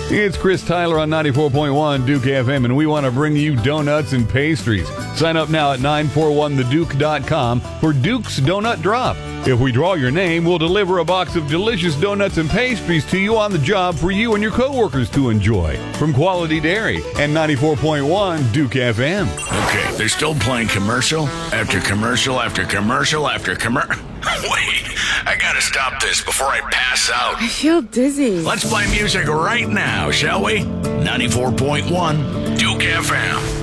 It's Chris Tyler on 94.1 Duke FM, and we want to bring you donuts and pastries. Sign up now at 941theduke.com for Duke's Donut Drop. If we draw your name, we'll deliver a box of delicious donuts and pastries to you on the job for you and your coworkers to enjoy. From Quality Dairy and 94.1 Duke FM. Okay, they're still playing commercial after commercial after commercial after commercial. Wait, I gotta stop this before I pass out. I feel dizzy. Let's play music right now, shall we? 94.1 Duke FM.